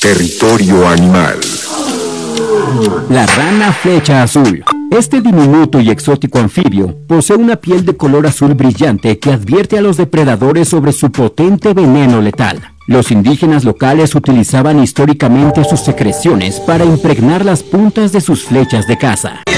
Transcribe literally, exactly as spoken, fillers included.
Territorio animal. La rana flecha azul. Este diminuto y exótico anfibio posee una piel de color azul brillante que advierte a los depredadores sobre su potente veneno letal. Los indígenas locales utilizaban históricamente sus secreciones para impregnar las puntas de sus flechas de caza.